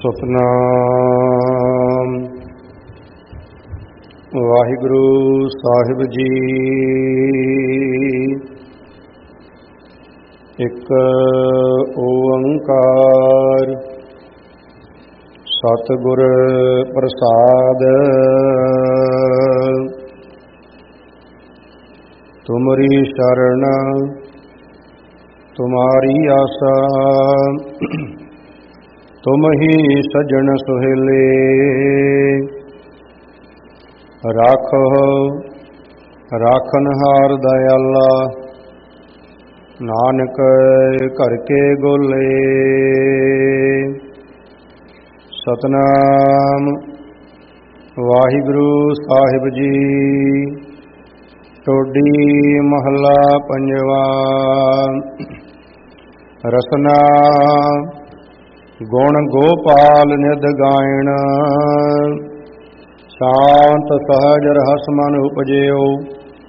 ਸਤਿਨਾਮ ਵਾਹਿਗੁਰੂ ਸਾਹਿਬ ਜੀ। ਇੱਕ ਓੰਕਾਰ ਸਤਿਗੁਰ ਪ੍ਰਸਾਦ। ਤੁਮਰੀ ਸ਼ਰਨ ਤੁਮਾਰੀ ਆਸਾ, ਤੁਮ ਹੀ ਸੱਜਣ ਸੁਹੇਲੇ। ਰਾਖੋ ਰਾਖਨਹਾਰ ਦਇਆਲਾ, ਨਾਨਕ ਘਰ ਕੇ ਗੋਲੇ। ਸਤਿਨਾਮ ਵਾਹਿਗੁਰੂ ਸਾਹਿਬ ਜੀ। ਟੋਡੀ ਮਹੱਲਾ ਪੰਜਵਾ। ਰਸਨਾ ਗੁਣ ਗੋਪਾਲ ਨਿਧ ਗਾਇਣ, ਸ਼ਾਂਤ ਸਹਜ ਰਹਸ ਮਨ ਉਪਜਿਓ।